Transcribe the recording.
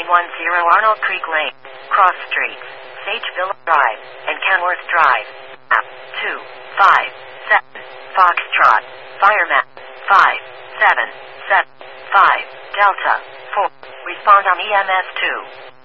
Arnold Creek Lane, Cross Streets, Sageville Drive, and Kenworth Drive. App 257 Foxtrot. Fireman 5775 Delta 4. Respond on EMS 2.